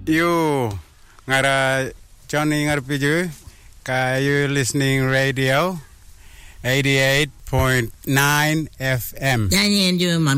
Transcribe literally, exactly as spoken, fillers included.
You ngara Johnny ngarpiju ka you listening radio eighty-eight point nine F M. Yan yan